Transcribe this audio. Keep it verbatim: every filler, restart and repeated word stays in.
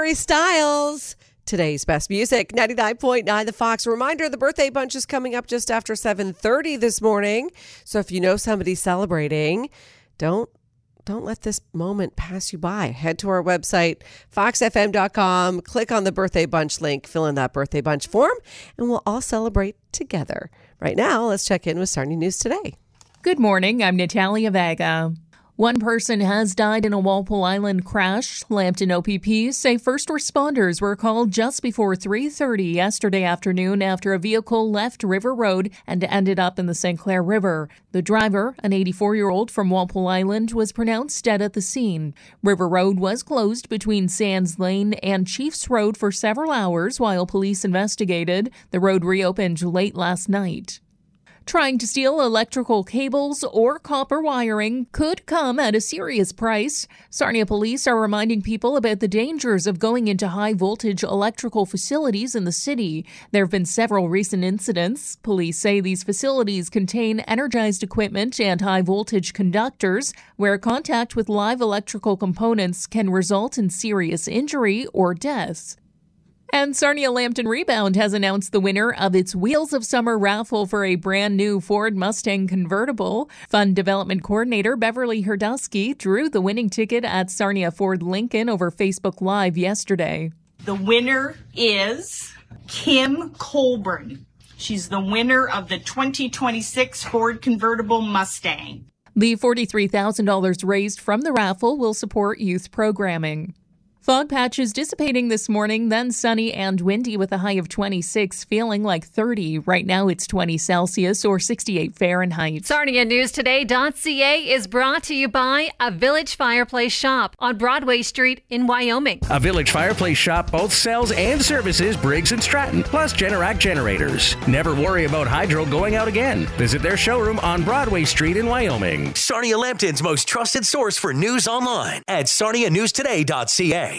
Harry Styles. Today's best music, ninety-nine point nine The Fox. Reminder, the birthday bunch is coming up just after seven thirty this morning. So if you know somebody celebrating, don't don't let this moment pass you by. Head to our website, fox f m dot com, click on the birthday bunch link, fill in that birthday bunch form, and we'll all celebrate together. Right now, let's check in with Sarnia News Today. Good morning. I'm Natalia Vega. One person has died in a Walpole Island crash. Lambton O P P say first responders were called just before three thirty yesterday afternoon after a vehicle left River Road and ended up in the Saint Clair River. The driver, an eighty-four-year-old from Walpole Island, was pronounced dead at the scene. River Road was closed between Sands Lane and Chiefs Road for several hours while police investigated. The road reopened late last night. Trying to steal electrical cables or copper wiring could come at a serious price. Sarnia police are reminding people about the dangers of going into high-voltage electrical facilities in the city. There have been several recent incidents. Police say these facilities contain energized equipment and high-voltage conductors, where contact with live electrical components can result in serious injury or death. And Sarnia Lambton Rebound has announced the winner of its Wheels of Summer raffle for a brand new Ford Mustang convertible. Fund Development Coordinator Beverly Herdusky drew the winning ticket at Sarnia Ford Lincoln over Facebook Live yesterday. The winner is Kim Colburn. She's the winner of the twenty twenty-six Ford convertible Mustang. The forty-three thousand dollars raised from the raffle will support youth programming. Fog patches dissipating this morning, then sunny and windy with a high of twenty-six, feeling like thirty. Right now it's twenty Celsius or sixty-eight Fahrenheit. Sarnia News Today dot c a is brought to you by a Village Fireplace Shop on Broadway Street in Wyoming. A Village Fireplace Shop both sells and services Briggs and Stratton, plus Generac generators. Never worry about hydro going out again. Visit their showroom on Broadway Street in Wyoming. Sarnia Lambton's most trusted source for news online at sarnia news today dot c a.